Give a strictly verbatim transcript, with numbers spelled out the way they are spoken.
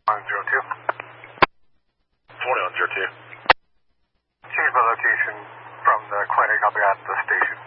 one zero two. twenty-one zero two. Change my location from the clinic. I'll be at the station.